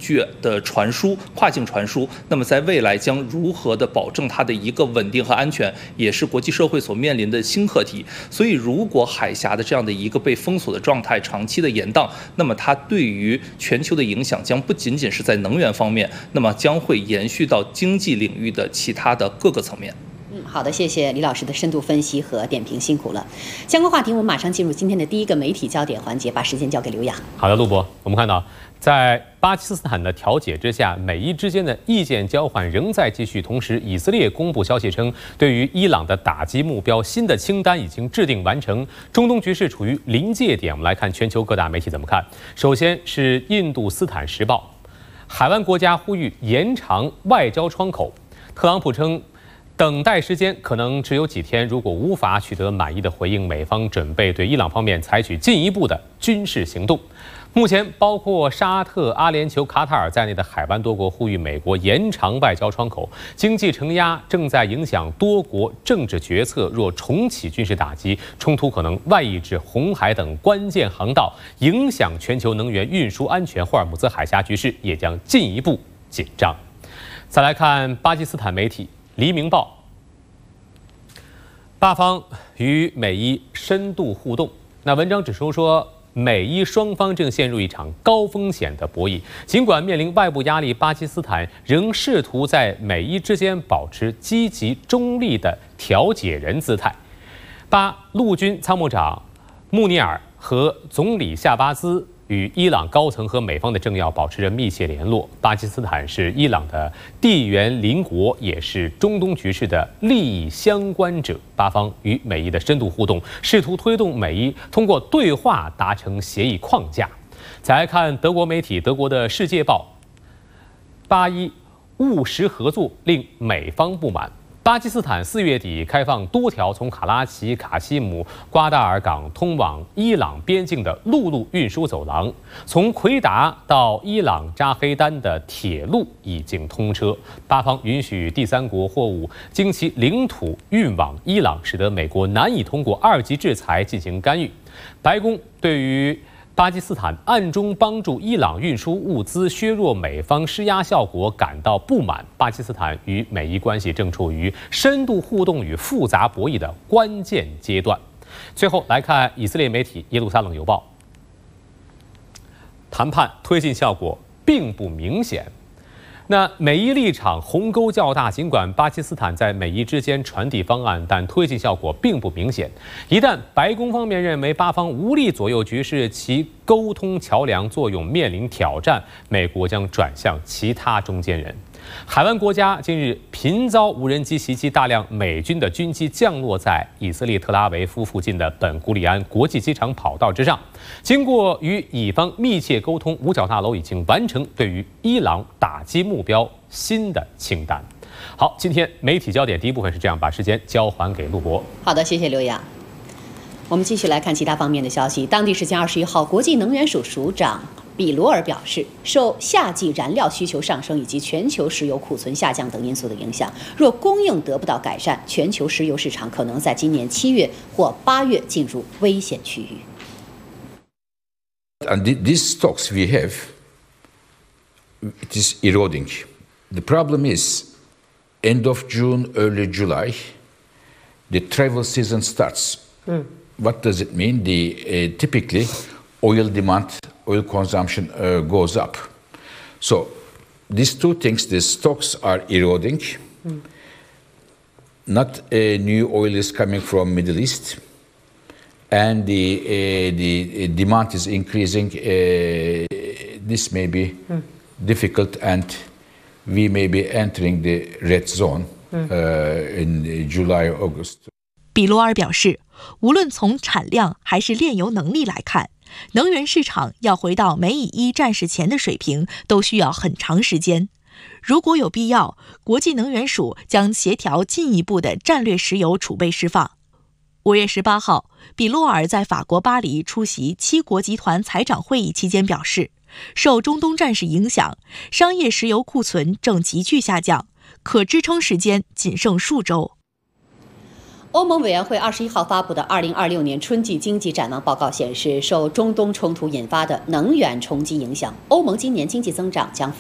据的传输、跨境传输，那么在未来将如何的保证它的一个稳定和安全，也是国际社会所面临的新课题。所以，如果海峡的这样的一个被封锁的状态长期的延宕，那么它对于全球的影响将不仅仅是在能源方面，那么将会延续到经济领域的其他的各个层面。 好的，谢谢李老师的深度分析和点评，辛苦了。相关话题我们马上进入今天的第一个媒体焦点环节，把时间交给刘洋。 好的，陆博，我们看到，在巴基斯坦的调解之下，美伊之间的意见交换仍在继续。同时，以色列公布消息称，对于伊朗的打击目标新的清单已经制定完成。中东局势处于临界点，我们来看全球各大媒体怎么看。首先是印度斯坦时报，海湾国家呼吁延长外交窗口。特朗普称，等待时间可能只有几天，如果无法取得满意的回应，美方准备对伊朗方面采取进一步的军事行动。目前，包括沙特、阿联酋、卡塔尔在内的海湾多国呼吁美国延长外交窗口。经济承压正在影响多国政治决策，若重启军事打击，冲突可能外溢至红海等关键航道，影响全球能源运输安全。霍尔木兹海峡局势也将进一步紧张。再来看巴基斯坦媒体《黎明报》，巴方与美伊深度互动。那文章指出说，美伊双方正陷入一场高风险的博弈。尽管面临外部压力，巴基斯坦仍试图在美伊之间保持积极中立的调解人姿态。巴陆军参谋长穆尼尔和总理夏巴兹与伊朗高层和美方的政要保持着密切联络。巴基斯坦是伊朗的地缘邻国，也是中东局势的利益相关者。巴方与美伊的深度互动，试图推动美伊通过对话达成协议框架。再来看德国媒体，德国的《世界报》，巴伊务实合作令美方不满。巴基斯坦4月底开放多条从卡拉奇、卡西姆、瓜达尔港通往伊朗边境的陆路运输走廊，从奎达到伊朗扎黑丹的铁路已经通车。巴方允许第三国货物经其领土运往伊朗，使得美国难以通过2级制裁进行干预。白宫对于巴基斯坦暗中帮助伊朗运输物资，削弱美方施压效果感到不满。巴基斯坦与美伊关系正处于深度互动与复杂博弈的关键阶段。最后来看以色列媒体《耶路撒冷邮报》，谈判推进效果并不明显。那美伊立场鸿沟较大，尽管巴基斯坦在美伊之间传递方案，但推进效果并不明显。一旦白宫方面认为巴方无力左右局势，其沟通桥梁作用面临挑战，美国将转向其他中间人。海湾国家近日频遭无人机袭击，大量美军的军机降落在以色列特拉维夫附近的本古里安国际机场跑道之上。经过与以方密切沟通，五角大楼已经完成对于伊朗打击目标新的清单。好，今天媒体焦点第一部分是这样，把时间交还给陆博。 好的，谢谢刘洋。我们继续来看其他方面的消息。当地时间21号，国际能源署署长比罗尔表示，受夏季燃料需求上升以及全球石油库存下降等因素的影响，若供应得不到改善，全球石油市场可能在今年7月或8月进入危险区域。 And these stocks we have, it is eroding. The problem is, end of June, early July, the travel season starts. What does it mean? Typically, oil demand, oil consumption goes up. So these two things, the stocks are eroding. Not new oil is coming from Middle East, and the demand is increasing. This may be difficult, and we may be entering the red zone in July, August. 比罗尔表示，无论从产量还是炼油能力来看，能源市场要回到美以1战事前的水平，都需要很长时间。如果有必要，国际能源署将协调进一步的战略石油储备释放。5月18号，比罗尔在法国巴黎出席7国集团财长会议期间表示，受中东战事影响，商业石油库存正急剧下降，可支撑时间仅剩数周。 欧盟委员会21号发布的2026年春季经济展望报告显示，受中东冲突引发的能源冲击影响，欧盟今年经济增长将